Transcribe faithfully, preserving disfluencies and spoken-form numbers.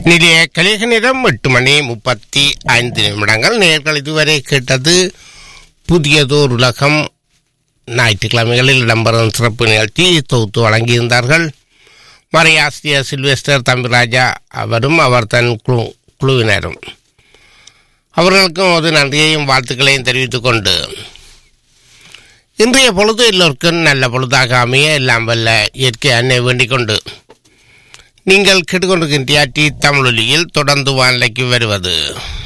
நிலைய கலிக நேரம் எட்டு மணி முப்பத்தி ஐந்து நிமிடங்கள். நேர்கள் இதுவரை கேட்டது புதியதோர் உலகம். ஞாயிற்றுக்கிழமைகளில் இடம்பெறும் சிறப்பு நிகழ்ச்சி தொகுத்து வழங்கியிருந்தார்கள் மறையாசிரியர் சில்வெஸ்டர் தம்பிராஜா அவரும் அவர் தன் குழு குழுவினரும். அவர்களுக்கும் ஒரு நன்றியையும் வாழ்த்துக்களையும் தெரிவித்துக் கொண்டு இன்றைய பொழுது எல்லோருக்கும் நல்ல பொழுதாக அமைய எல்லாம் வல்ல இயற்கை அன்னை வேண்டிக் கொண்டு நீங்கள் கேட்டுக்கொண்டிருக்கின்ற டி தமிழொலியில் தொடர்ந்து வானிலைக்கு வருவது